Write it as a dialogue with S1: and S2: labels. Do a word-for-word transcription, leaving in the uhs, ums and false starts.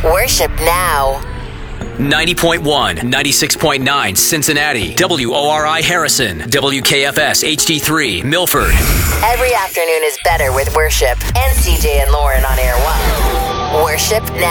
S1: Worship now.
S2: ninety point one, ninety-six point nine Cincinnati, W O R I Harrison, W K F S H D three Milford.
S1: Every afternoon is better with Worship and C J and Lauren on Air One. Worship now.